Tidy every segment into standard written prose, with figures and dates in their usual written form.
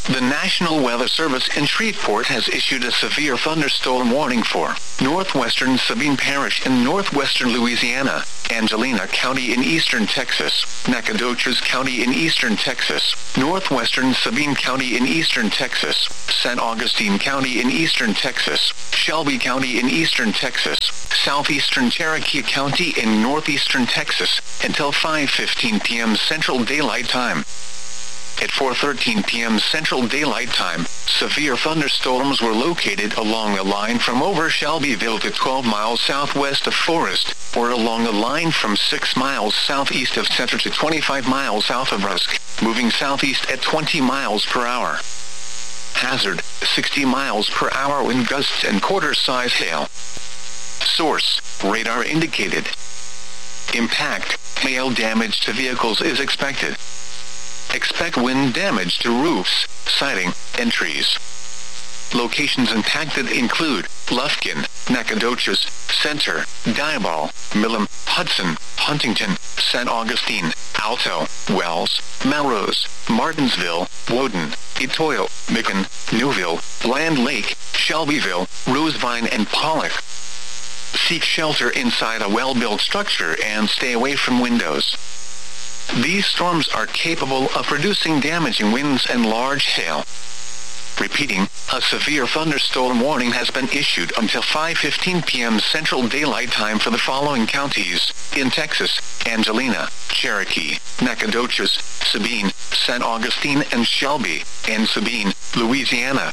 The National Weather Service in Shreveport has issued a severe thunderstorm warning for northwestern Sabine Parish in northwestern Louisiana, Angelina County in eastern Texas, Nacogdoches County in eastern Texas, northwestern Sabine County in eastern Texas, San Augustine County in eastern Texas, Shelby County in eastern Texas, southeastern Cherokee County in northeastern Texas, until 5:15 p.m. Central Daylight Time. At 4:13 p.m. Central Daylight Time, severe thunderstorms were located along a line from over Shelbyville to 12 miles southwest of Forest, or along a line from 6 miles southeast of Center to 25 miles south of Rusk, moving southeast at 20 miles per hour. Hazard, 60 miles per hour wind gusts and quarter-size hail. Source, radar indicated. Impact, hail damage to vehicles is expected. Expect wind damage to roofs, siding, and trees. Locations impacted include Lufkin, Nacogdoches, Center, Diboll, Milam, Hudson, Huntington, San Augustine, Alto, Wells, Melrose, Martinsville, Woden, Etoile, Macon, Newville, Land Lake, Shelbyville, Rosevine, and Pollock. Seek shelter inside a well-built structure and stay away from windows. These storms are capable of producing damaging winds and large hail. Repeating, a severe thunderstorm warning has been issued until 5:15 p.m. Central Daylight Time for the following counties in Texas: Angelina, Cherokee, Nacogdoches, Sabine, San Augustine, and Shelby, and Sabine, Louisiana.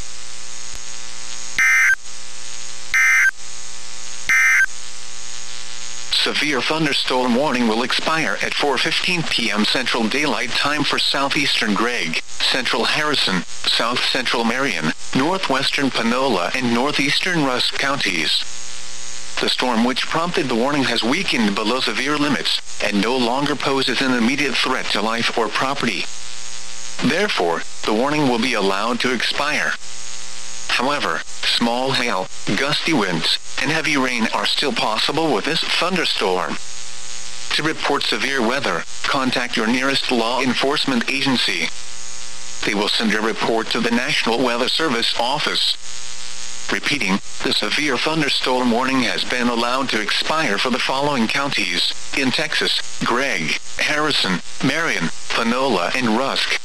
Severe thunderstorm warning will expire at 4:15 p.m. Central Daylight Time for southeastern Gregg, central Harrison, south central Marion, northwestern Panola, and northeastern Rusk counties. The storm which prompted the warning has weakened below severe limits and no longer poses an immediate threat to life or property. Therefore, the warning will be allowed to expire. However, small hail, gusty winds, and heavy rain are still possible with this thunderstorm. To report severe weather, contact your nearest law enforcement agency. They will send a report to the National Weather Service office. Repeating, the severe thunderstorm warning has been allowed to expire for the following counties in Texas: Gregg, Harrison, Marion, Panola, and Rusk.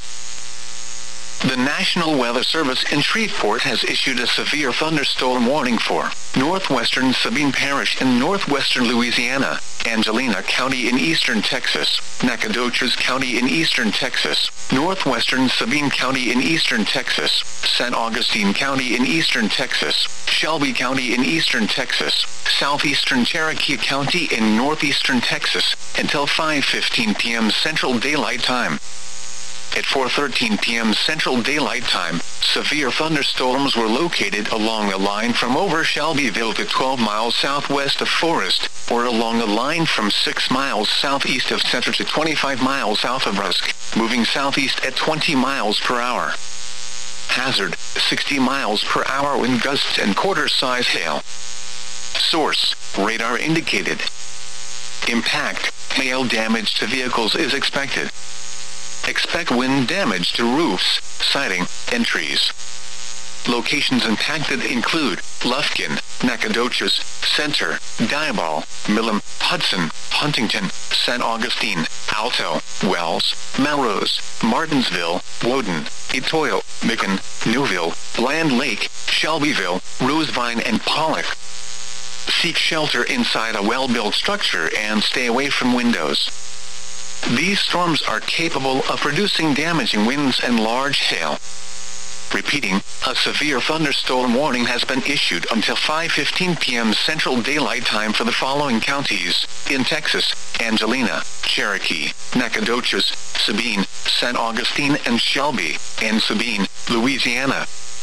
The National Weather Service in Shreveport has issued a severe thunderstorm warning for northwestern Sabine Parish in northwestern Louisiana, Angelina County in eastern Texas, Nacogdoches County in eastern Texas, northwestern Sabine County in eastern Texas, San Augustine County in eastern Texas, Shelby County in eastern Texas, southeastern Cherokee County in northeastern Texas, until 5:15 p.m. Central Daylight Time. At 4:13 p.m. Central Daylight Time, severe thunderstorms were located along a line from over Shelbyville to 12 miles southwest of Forest, or along a line from 6 miles southeast of Center to 25 miles south of Rusk, moving southeast at 20 miles per hour. Hazard, 60 miles per hour wind gusts and quarter-size hail. Source, radar indicated. Impact, hail damage to vehicles is expected. Expect wind damage to roofs, siding, and trees. Locations impacted include Lufkin, Nacogdoches, Center, Diboll, Milam, Hudson, Huntington, San Augustine, Alto, Wells, Melrose, Martinsville, Woden, Etoile, Macon, Newville, Land Lake, Shelbyville, Rosevine, and Pollock. Seek shelter inside a well-built structure and stay away from windows. These storms are capable of producing damaging winds and large hail. Repeating, a severe thunderstorm warning has been issued until 5:15 p.m. Central Daylight Time for the following counties in Texas: Angelina, Cherokee, Nacogdoches, Sabine, San Augustine, and Shelby, and Sabine, Louisiana.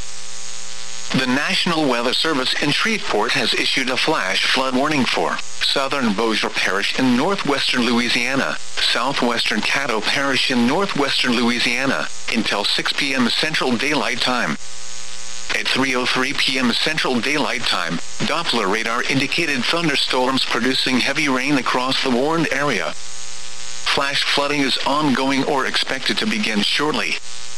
The National Weather Service in Shreveport has issued a flash flood warning for southern Bossier Parish in northwestern Louisiana, southwestern Caddo Parish in northwestern Louisiana, until 6 p.m. Central Daylight Time. At 3:03 p.m. Central Daylight Time, Doppler radar indicated thunderstorms producing heavy rain across the warned area. Flash flooding is ongoing or expected to begin shortly.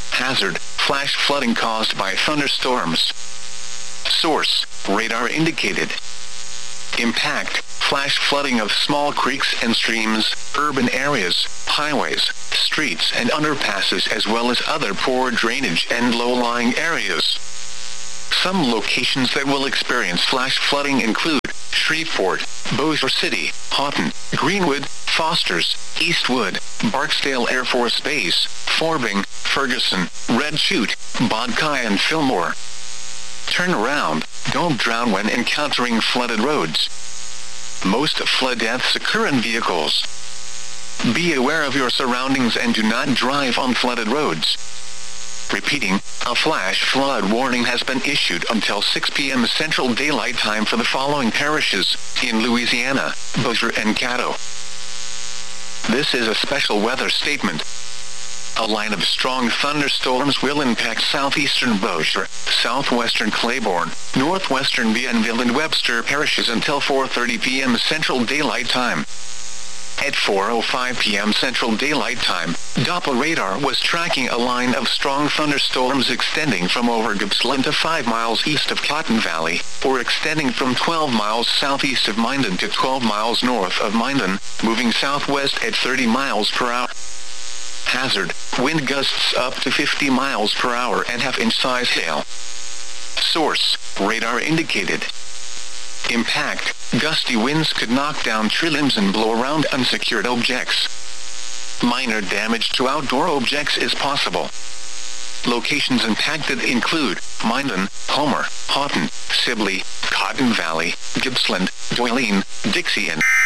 Hazard, flash flooding caused by thunderstorms. Source, radar indicated. Impact, flash flooding of small creeks and streams, urban areas, highways, streets and underpasses as well as other poor drainage and low-lying areas. Some locations that will experience flash flooding include Shreveport, Bossier City, Houghton, Greenwood, Fosters, Eastwood, Barksdale Air Force Base, Forbing, Ferguson, Red Chute, Bodkai and Fillmore. Turn around, don't drown when encountering flooded roads. Most flood deaths occur in vehicles. Be aware of your surroundings and do not drive on flooded roads. Repeating, a flash flood warning has been issued until 6 p.m. Central Daylight Time for the following parishes in Louisiana, Bossier and Caddo. This is a special weather statement. A line of strong thunderstorms will impact southeastern Bossier, southwestern Claiborne, northwestern Bienville and Webster parishes until 4:30 p.m. Central Daylight Time. At 4:05 p.m. Central Daylight Time, Doppler radar was tracking a line of strong thunderstorms extending from over Gippsland to 5 miles east of Cotton Valley, or extending from 12 miles southeast of Minden to 12 miles north of Minden, moving southwest at 30 miles per hour. Hazard, wind gusts up to 50 miles per hour and half-inch size hail. Source, radar indicated. Impact, gusty winds could knock down tree limbs and blow around unsecured objects. Minor damage to outdoor objects is possible. Locations impacted include Minden, Homer, Houghton, Sibley, Cotton Valley, Gippsland, Doyline, Dixie and